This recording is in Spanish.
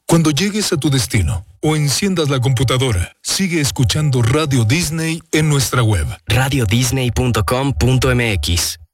Cuando llegues a tu destino o enciendas la computadora, sigue escuchando Radio Disney en nuestra web. radiodisney.com.mx